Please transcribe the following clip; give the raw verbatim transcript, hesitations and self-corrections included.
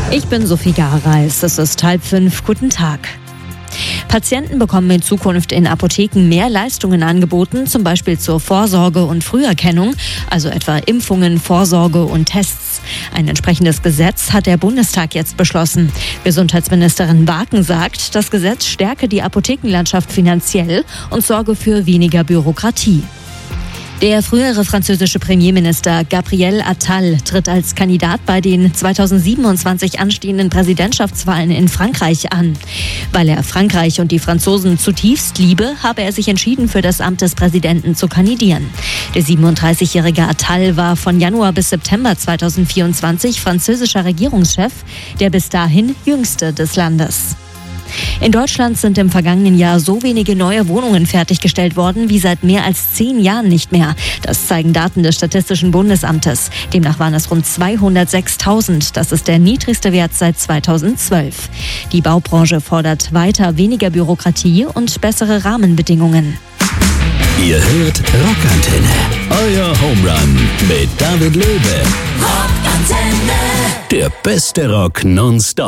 Ich bin Sophie Gareis, es ist halb fünf, guten Tag. Patienten bekommen in Zukunft in Apotheken mehr Leistungen angeboten, zum Beispiel zur Vorsorge und Früherkennung, also etwa Impfungen, Vorsorge und Tests. Ein entsprechendes Gesetz hat der Bundestag jetzt beschlossen. Gesundheitsministerin Waken sagt, das Gesetz stärke die Apothekenlandschaft finanziell und sorge für weniger Bürokratie. Der frühere französische Premierminister Gabriel Attal tritt als Kandidat bei den zweitausendsiebenundzwanzig anstehenden Präsidentschaftswahlen in Frankreich an. Weil er Frankreich und die Franzosen zutiefst liebe, habe er sich entschieden, für das Amt des Präsidenten zu kandidieren. Der siebenunddreißigjährige Attal war von Januar bis September zweitausendvierundzwanzig französischer Regierungschef, der bis dahin jüngste des Landes. In Deutschland sind im vergangenen Jahr so wenige neue Wohnungen fertiggestellt worden wie seit mehr als zehn Jahren nicht mehr. Das zeigen Daten des Statistischen Bundesamtes. Demnach waren es rund zweihundertsechstausend. Das ist der niedrigste Wert seit zweitausendzwölf. Die Baubranche fordert weiter weniger Bürokratie und bessere Rahmenbedingungen. Ihr hört Rockantenne, euer Home Run mit David Löwe. Rockantenne, der beste Rock nonstop.